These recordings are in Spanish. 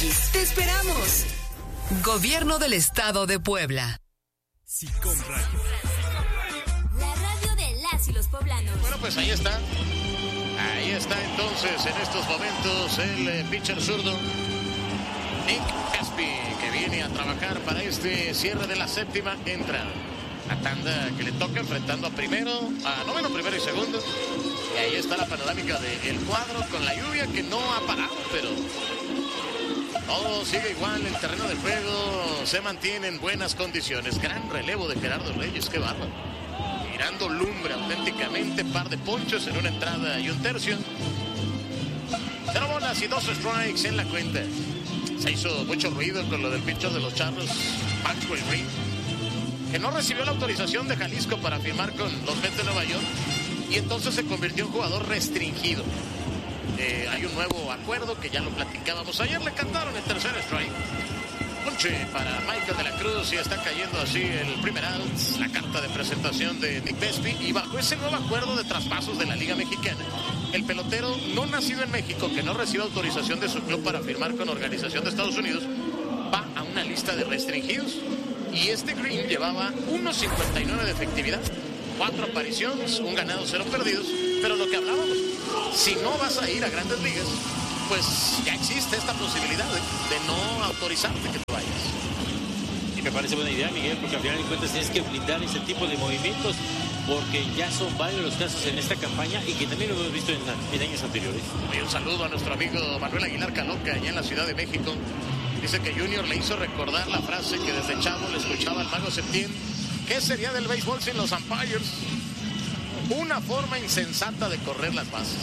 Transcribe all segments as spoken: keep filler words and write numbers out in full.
X. ¡Te esperamos! Gobierno del Estado de Puebla. Sicom Radio. La radio de las y los poblanos. Bueno, pues ahí está. Ahí está entonces en estos momentos el eh, pitcher zurdo Nick Pespi, que viene a trabajar para este cierre de la séptima entrada. La tanda que le toca enfrentando a primero, a noveno, primero y segundo. Y ahí está la panorámica del cuadro con la lluvia que no ha parado, pero todo sigue igual. El terreno de juego se mantiene en buenas condiciones. Gran relevo de Gerardo Reyes, qué bárbaro. Tirando lumbre auténticamente, par de ponchos en una entrada y un tercio. Cero bolas y dos strikes en la cuenta. Se hizo mucho ruido con lo del pitcher de los Charros, Paco Green, que no recibió la autorización de Jalisco para firmar con los Mets de Nueva York y entonces se convirtió en jugador restringido. Eh, hay un nuevo acuerdo que ya lo platicábamos ayer. Le cantaron el tercer strike. Ponche para Michael de la Cruz y está cayendo así el primer out. La carta de presentación de Nick Pespi. Y bajo ese nuevo acuerdo de traspasos de la Liga Mexicana, el pelotero no nacido en México, que no recibe autorización de su club para firmar con organización de Estados Unidos, va a una lista de restringidos. Y este Green llevaba uno cincuenta y nueve de efectividad, cuatro apariciones, un ganado, cero perdidos. Pero lo que hablábamos, si no vas a ir a Grandes Ligas, pues ya existe esta posibilidad de, de no autorizarte que te vayas. Y me parece buena idea, Miguel, porque al final de cuentas tienes que blindar ese tipo de movimientos, porque ya son varios los casos en esta campaña y que también lo hemos visto en, en años anteriores. Y un saludo a nuestro amigo Manuel Aguilar Caloca, allá en la Ciudad de México. Dice que Junior le hizo recordar la frase que desde chavo le escuchaba al Mago Septién. ¿Qué sería del béisbol sin los umpires? Una forma insensata de correr las bases.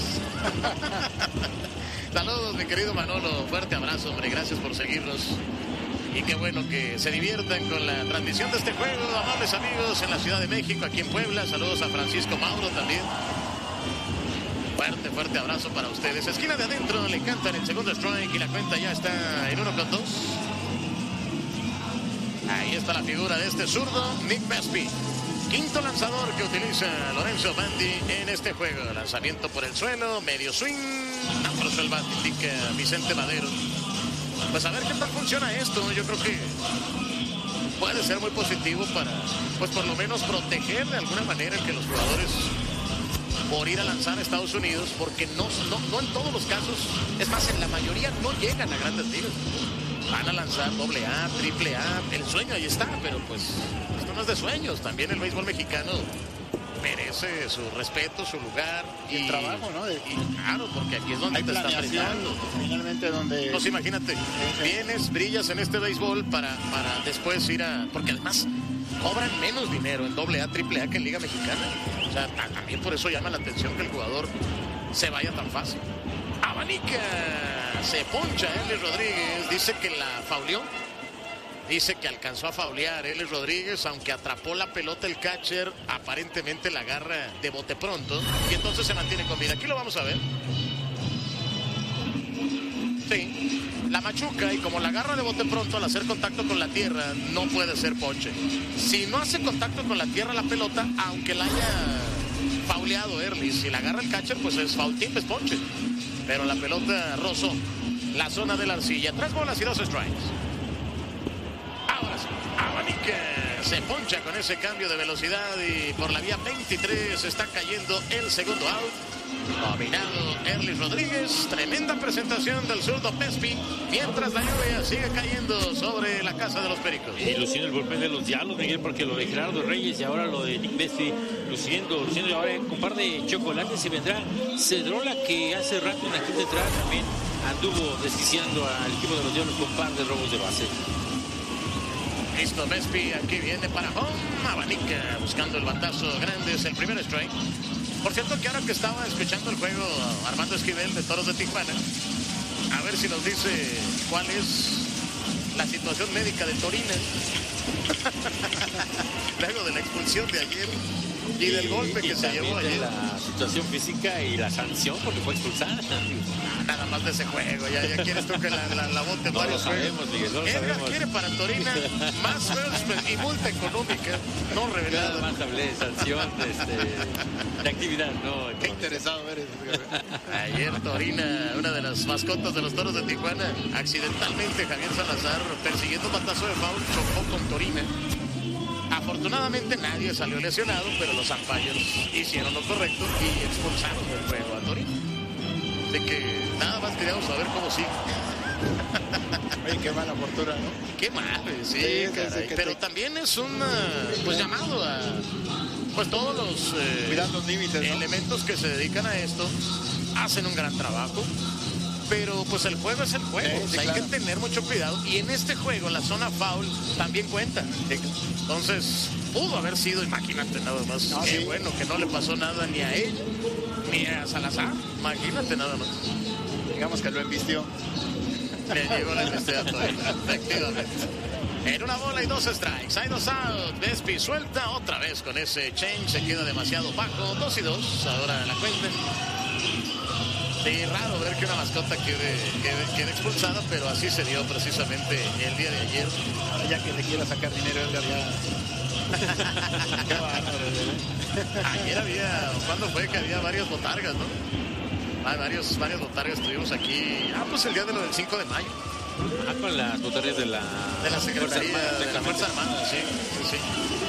Saludos, mi querido Manolo. Fuerte abrazo, hombre. Gracias por seguirnos. Y qué bueno que se diviertan con la transmisión de este juego, amables amigos, en la Ciudad de México, aquí en Puebla. Saludos a Francisco Mauro también. Fuerte, fuerte abrazo para ustedes. Esquina de adentro, le cantan el segundo strike y la cuenta ya está en uno con dos. Ahí está la figura de este zurdo, Nick Pespi. Quinto lanzador que utiliza Lorenzo Bandi en este juego. Lanzamiento por el suelo, medio swing. Amoroso el bat, indica Vicente Madero. Pues a ver qué tal funciona esto. Yo creo que puede ser muy positivo para, pues por lo menos proteger de alguna manera que los jugadores, por ir a lanzar a Estados Unidos, porque no, no, no en todos los casos, es más, en la mayoría no llegan a Grandes Ligas. Van a lanzar doble A, triple A, el sueño ahí está, pero pues esto no es de sueños. También el béisbol mexicano merece su respeto, su lugar y, y el trabajo, ¿no? De, y claro, porque aquí es donde hay te están brillando. Finalmente donde... Pues imagínate, vienes, brillas en este béisbol para, para después ir a... Porque además cobran menos dinero en doble A, triple A que en Liga Mexicana. O sea, también por eso llama la atención que el jugador se vaya tan fácil. Abanica, se poncha Ellis Rodríguez, dice que la fauleó. Dice que alcanzó a faulear Ellis Rodríguez, aunque atrapó la pelota el catcher, aparentemente la agarra de bote pronto y entonces se mantiene con vida. Aquí lo vamos a ver. Sí, la machuca y como la agarra de bote pronto al hacer contacto con la tierra, no puede ser ponche. Si no hace contacto con la tierra la pelota, aunque la haya fauleado Ellis, si la agarra el catcher, pues es foul tip, es ponche. Pero la pelota rozó la zona de la arcilla. Tres bolas y dos strikes. Ahora sí, Abanica se poncha con ese cambio de velocidad y por la vía veintitrés está cayendo el segundo out. Dominado Ellis Rodríguez. Tremenda presentación del zurdo Pespi, mientras la lluvia sigue cayendo sobre la casa de los Pericos. Y luciendo el golpe de los Diablos, Miguel, porque lo de Gerardo Reyes y ahora lo de Nick Pespi, luciendo, luciendo ahora con un par de chocolates. Y vendrá Cedrola, que hace rato en la quinta entrada también anduvo desquiciando al equipo de los Diablos con un par de robos de base. Listo, Pespi, aquí viene para home. Abanica buscando el batazo grande, es el primer strike. Por cierto, que ahora que estaba escuchando el juego Armando Esquivel de Toros de Tijuana, a ver si nos dice cuál es la situación médica de Torina luego de la expulsión de ayer. Y del golpe que y se llevó de ayer. la situación física y la sanción porque fue expulsada. Nada más de ese juego, ya, ya quieres tú que la, la, la bote en No varios lo sabemos, juegos. Miguel, no lo Edgar sabemos. quiere para Torina más juegos y multa económica no Nada revelada. más hablé de sanción, este, de actividad, no. Qué interesado eres. Ayer Torina, una de las mascotas de los Toros de Tijuana, accidentalmente Javier Salazar, persiguiendo un batazo de foul, chocó con Torina. Afortunadamente nadie salió lesionado, pero los umpires hicieron lo correcto y expulsaron del juego a Torina. Así que nada más queríamos saber cómo sigue. Oye, qué mala fortuna, ¿no? Qué mal, sí, Sí, sí, caray. sí, que Pero te- también es un uh, pues llamado a pues todos los eh, Cuidar los límites, ¿no? elementos que se dedican a esto hacen un gran trabajo. Pero pues el juego es el juego, Sí, sí, o sea, hay claro. que tener mucho cuidado. Y en este juego la zona foul también cuenta. Entonces pudo haber sido, imagínate nada más, No, qué sí. bueno que no le pasó nada ni a él ni a Salazar. Imagínate nada más. Digamos que lo embistió. Le llegó la necesidad todavía, efectivamente. En una bola y dos strikes, hay dos out. Vespi suelta otra vez con ese change, se queda demasiado bajo. Dos y dos, ahora la cuenta. Sí, raro ver que una mascota quede, quede, quede expulsada, pero así se dio precisamente el día de ayer. Ahora ya que le quiera sacar dinero, Edgar, ya. Qué bárbaro, ¿eh? Ayer había, ¿cuándo fue que había varias botargas, no? Hay varios, varias botargas estuvimos aquí. Ah, pues el día de lo del cinco de mayo. Ah, con las botargas de la, De la Secretaría Fuerza Armada, de la exactamente. Fuerza Armada, sí, sí, sí.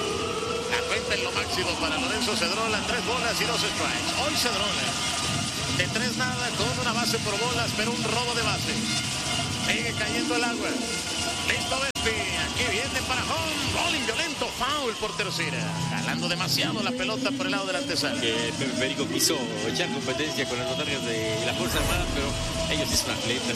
La cuenta en lo máximo para Lorenzo Cedrola, tres bolas y dos strikes. Hoy Cedrola, de tres nada, con una base por bolas, pero un robo de base. Sigue cayendo el agua. Listo, Vespi. Aquí viene para home. Rolling violento, foul por tercera. Jalando demasiado la pelota por el lado de la antesala. Que Pepe Perico quiso echar competencia con las botargas de la Fuerza Armada, pero ellos sí son atletas.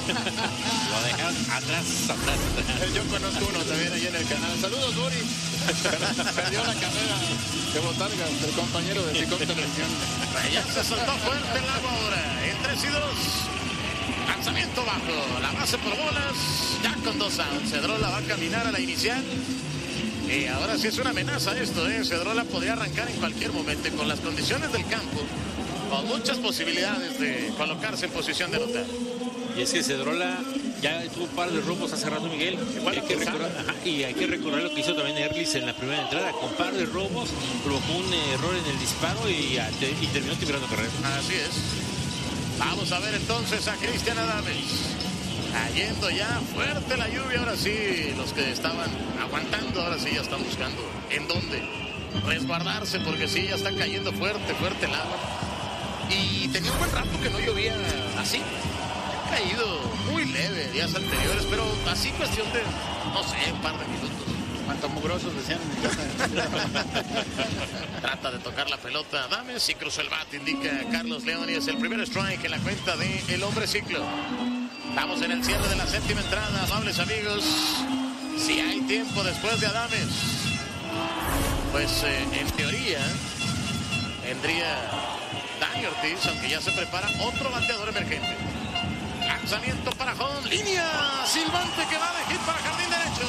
Lo dejaron atrás, atrás, atrás. Yo conozco uno también ahí en el canal. Saludos, Duri. Perdió la carrera de botargas del compañero de Cicom Televisión. Ya se soltó fuerte el agua ahora. En tres y dos. Lanzamiento bajo. La base por bolas. Ya con dos outs. Cedrola va a caminar a la inicial. Y ahora sí es una amenaza esto, ¿eh? Cedrola podría arrancar en cualquier momento. Y con las condiciones del campo, con muchas posibilidades de colocarse en posición de anotar. Y es que Cedrola ya tuvo un par de robos hace rato, Miguel. Igual Hay que Lozano. recordar, ajá, y hay que recordar lo que hizo también Erlis en la primera entrada, con par de robos, provocó un error en el disparo y, a- te- y terminó tirando carrera. Así es. Vamos a ver entonces a Cristian Adames. Cayendo ya fuerte la lluvia. Ahora sí, los que estaban aguantando, ahora sí ya están buscando en dónde resguardarse, porque sí, ya está cayendo fuerte, fuerte el agua. Y tenía un buen rato que no llovía así. Ha caído muy leve días anteriores, pero así cuestión de, no sé, un par de minutos. Cuántos mugrosos decían en mi casa. Trata de tocar la pelota Adames y cruzó el bate, indica Carlos León, y es el primer strike en la cuenta de El Hombre Ciclo. Estamos en el cierre de la séptima entrada, amables amigos. Si hay tiempo después de Adames, pues eh, en teoría vendría Dani Ortiz, aunque ya se prepara otro bateador emergente. Lanzamiento para home, línea silbante que va de hit para jardín derecho.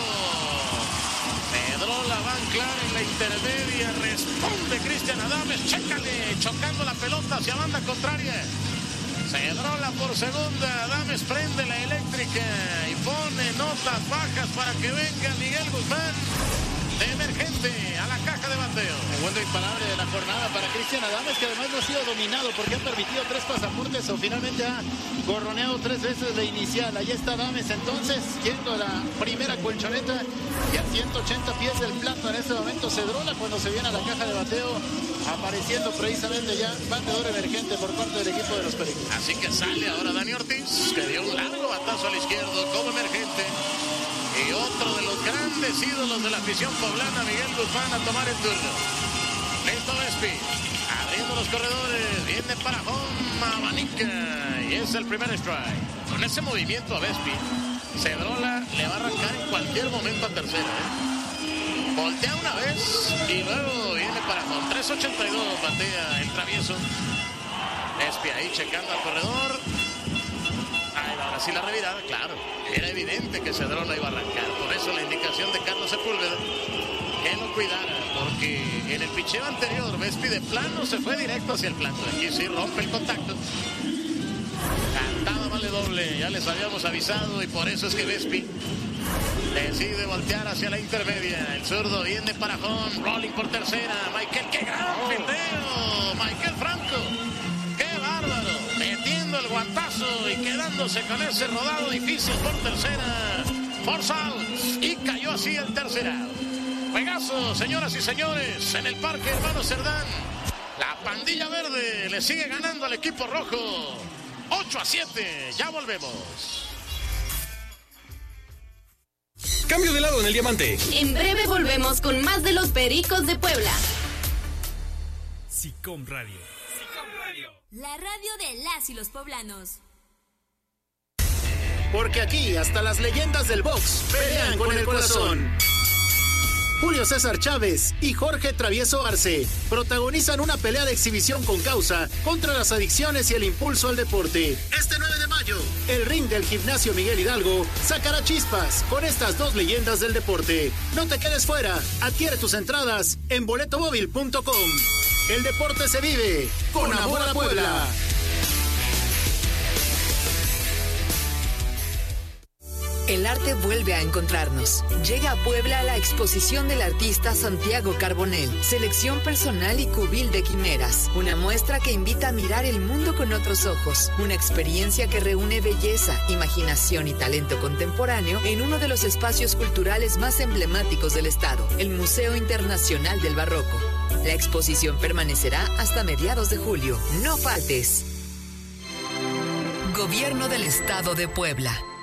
Cedrola va a anclar en la intermedia, responde Cristian Adames, chécale, chocando la pelota hacia banda contraria. Cedrola por segunda, Adames prende la eléctrica y pone notas bajas para que venga Miguel Guzmán de emergente a la caja de bateo. Segundo imparable de la jornada para Cristian Adames, que además no ha sido dominado porque ha permitido tres pasaportes o finalmente ha gorroneado tres veces de inicial. Allá está Adames entonces, yendo a la primera colchoneta y a ciento ochenta pies del plato en este momento Cedrola cuando se viene a la caja de bateo, apareciendo precisamente ya bateador emergente por parte del equipo de los Pericos. Así que sale ahora Dani Ortiz, que dio un largo batazo al izquierdo como emergente. Y otro de los grandes ídolos de la afición poblana, Miguel Guzmán, a tomar el turno. Listo Vespi, abriendo los corredores, viene para home, abanica, y es el primer strike. Con ese movimiento a Vespi, Cedrola le va a arrancar en cualquier momento a tercera, ¿eh? Voltea una vez y luego viene para home. tres ochenta y dos batea el travieso. Vespi ahí checando al corredor. Ahí va, ahora sí la revirada, claro. Era evidente que Cedrola iba a arrancar. Por eso la indicación de Carlos Sepúlveda. que lo cuidara, porque en el picheo anterior Vespi de plano se fue directo hacia el blanco. Aquí sí rompe el contacto. Cantada vale doble, ya les habíamos avisado y por eso es que Vespi decide voltear hacia la intermedia. El zurdo viene para home, rolling por tercera. Michael, qué gran fildeo. Michael Franco, qué bárbaro. Metiendo el guantazo y quedándose con ese rodado difícil por tercera. Force out. Y cayó así el tercer out. Juegazo, señoras y señores, en el Parque Hermano Cerdán. La pandilla verde le sigue ganando al equipo rojo. ocho a siete. Ya volvemos. Cambio de lado en el diamante. En breve volvemos con más de los Pericos de Puebla. SICOM Radio. SICOM Radio. La radio de las y los poblanos. Porque aquí hasta las leyendas del box pelean con el corazón. Julio César Chávez y Jorge Travieso Arce protagonizan una pelea de exhibición con causa contra las adicciones y el impulso al deporte. Este nueve de mayo, el ring del Gimnasio Miguel Hidalgo sacará chispas con estas dos leyendas del deporte. No te quedes fuera, adquiere tus entradas en boleto móvil punto com. El deporte se vive con amor a Puebla. El arte vuelve a encontrarnos. Llega a Puebla la exposición del artista Santiago Carbonell, selección personal y cubil de quimeras. Una muestra que invita a mirar el mundo con otros ojos. Una experiencia que reúne belleza, imaginación y talento contemporáneo en uno de los espacios culturales más emblemáticos del estado, el Museo Internacional del Barroco. La exposición permanecerá hasta mediados de julio. No faltes. Gobierno del Estado de Puebla.